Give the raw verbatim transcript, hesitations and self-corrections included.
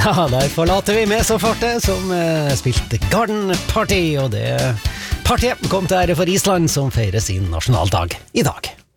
Ja, der forlater vi med så forte som eh, spilte Garden Party, og det partiet kom til ære for Island som feirer sin nasjonaldag i dag.